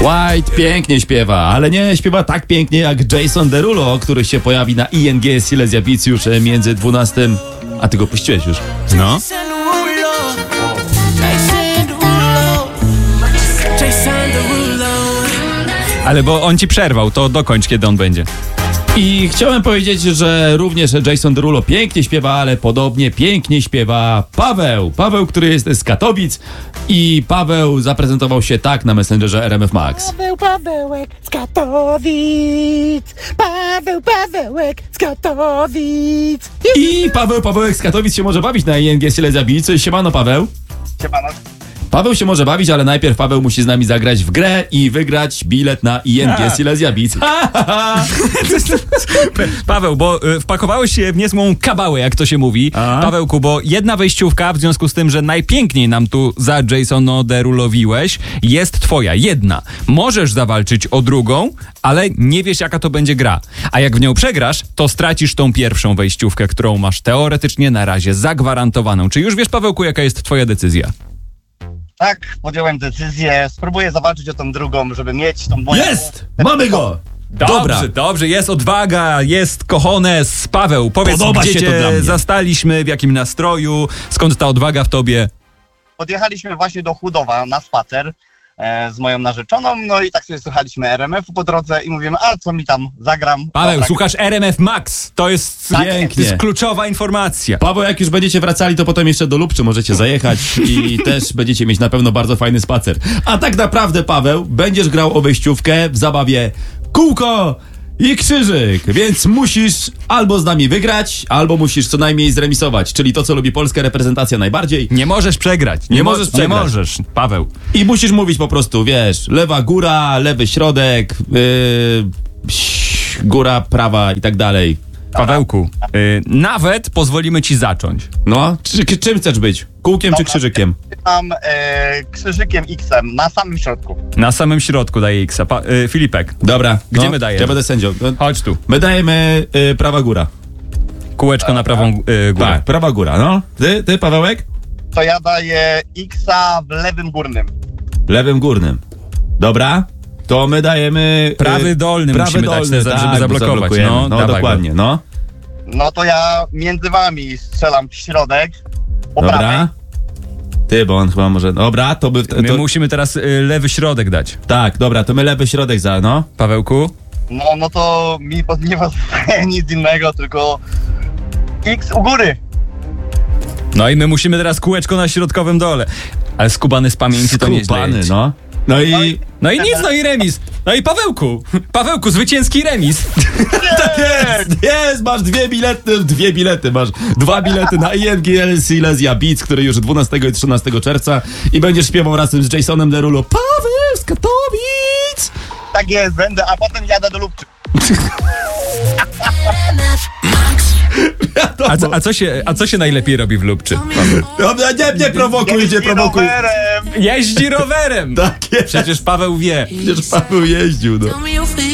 White pięknie śpiewa, ale nie śpiewa tak pięknie jak Jason Derulo, który się pojawi na ING Silesia Beats już między 12... A ty go puściłeś już. No. Ale bo on ci przerwał, to dokończ, kiedy on będzie. I chciałem powiedzieć, że również Jason Derulo pięknie śpiewa, ale podobnie pięknie śpiewa Paweł. Paweł, który jest z Katowic i Paweł zaprezentował się tak na Messengerze RMF Max. Pawełek z Katowic. Pawełek z Katowic. I Pawełek z Katowic się może bawić na ING Silesia Beats. Siemano Paweł. Siemano. Paweł się może bawić, ale najpierw Paweł musi z nami zagrać w grę i wygrać bilet na ING Silesia Beats. Paweł, bo wpakowałeś się w niezłą kabałę, jak to się mówi. Pawełku, bo jedna wejściówka, w związku z tym, że najpiękniej nam tu za Jasona Derulowiłeś, jest twoja, jedna. Możesz zawalczyć o drugą, ale nie wiesz, jaka to będzie gra. A jak w nią przegrasz, to stracisz tą pierwszą wejściówkę, którą masz teoretycznie na razie zagwarantowaną. Czy już wiesz, Pawełku, jaka jest twoja decyzja? Tak, podjąłem decyzję. Spróbuję zawalczyć o tą drugą, żeby mieć tą moją... Jest! Mamy go! Dobra. Dobrze, jest odwaga, jest cojones. Paweł, powiedz, Podoba gdzie się to dla cię mnie. zastaliśmy, w jakim nastroju, skąd ta odwaga w tobie? Podjechaliśmy właśnie do Chudowa na spacer z moją narzeczoną, no i tak sobie słuchaliśmy RMF-u po drodze i mówimy, a co mi tam zagram? Paweł, Dobra. słuchasz RMF Max, to jest Pięknie. To jest kluczowa informacja. Paweł, jak już będziecie wracali, to potem jeszcze do Lubczy możecie zajechać i też będziecie mieć na pewno bardzo fajny spacer. A tak naprawdę, Paweł, będziesz grał o wejściówkę w zabawie kółko i krzyżyk, więc musisz albo z nami wygrać, albo musisz co najmniej zremisować, czyli to, co lubi polska reprezentacja najbardziej. Nie możesz przegrać. Nie możesz Nie przegrać. możesz, Paweł. I musisz mówić po prostu, wiesz, lewa góra, lewy środek, góra, prawa i tak dalej. Pawełku, nawet pozwolimy ci zacząć. No, czym chcesz być? Kółkiem czy Dobra. krzyżykiem? Tam krzyżykiem X-em na samym środku. Na samym środku daje X-a. Filipek, Dobra. Gdzie my dajemy? Ja będę sędzią. No, chodź tu. my dajemy prawa góra. Kółeczko na prawą górę. Tak, prawa góra, no. Ty, Pawełek? To ja daję X-a w lewym górnym. Lewym górnym. Dobra. To my dajemy... Prawy dolny musimy dać, żeby bo zablokować. zablokujemy. No, No dawaj dokładnie, no. No to ja między wami strzelam w środek. Po prawej. Dobra. Ty, bo on chyba może... Dobra, to by... My musimy teraz lewy środek dać. Tak, dobra, to my lewy środek no. Pawełku? No to mi nie pozostaje nic innego, tylko X u góry. No i my musimy teraz kółeczko na środkowym dole. Ale skubany z pamięci to nieźle Skubany, jest. no. No i... No i nic, no i remis. No i Pawełku, zwycięski remis. Tak jest, masz dwa bilety na ING Silesia Beats, który już 12 i 13 czerwca i będziesz śpiewał razem z Jasonem Derulo. Paweł z Katowic! Tak jest, będę, a potem jadę do Lubczy. A co się najlepiej robi w Lubczy? Dobra, nie prowokuj, nie prowokuj. Rowerem. Jeździ rowerem. Tak jest, Przecież Paweł wie. przecież Paweł jeździł, no.